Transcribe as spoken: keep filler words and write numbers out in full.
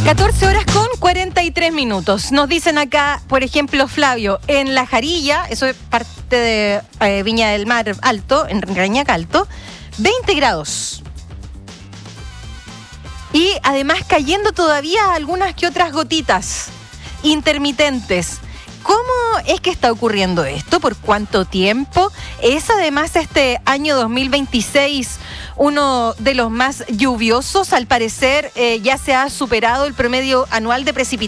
catorce horas con cuarenta y tres minutos. Nos dicen acá, por ejemplo, Flavio, en La Jarilla, eso es parte de eh, Viña del Mar Alto, en Reñaca Alto, veinte grados. Y además cayendo todavía algunas que otras gotitas intermitentes. ¿Cómo es que está ocurriendo esto? ¿Por cuánto tiempo? ¿Es además este año dos mil veintiséis uno de los más lluviosos? Al parecer eh, ya se ha superado el promedio anual de precipitaciones.